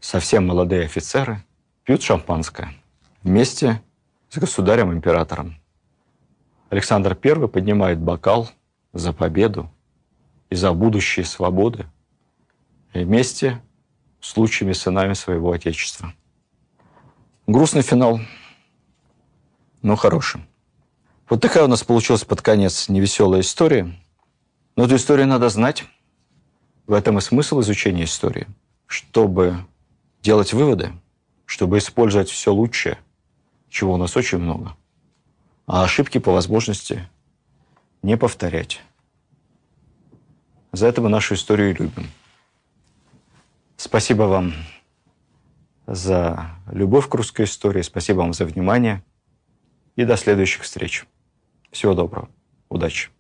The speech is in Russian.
совсем молодые офицеры пьют шампанское вместе с государем-императором. Александр I поднимает бокал за победу и за будущие свободы вместе с лучшими сынами своего Отечества. Грустный финал, но хороший. Вот такая у нас получилась под конец невеселая история. Но эту историю надо знать. В этом и смысл изучения истории. Чтобы делать выводы, чтобы использовать все лучшее, чего у нас очень много. А ошибки по возможности не повторять. За это мы нашу историю и любим. Спасибо вам за любовь к русской истории, спасибо вам за внимание и до следующих встреч. Всего доброго. Удачи.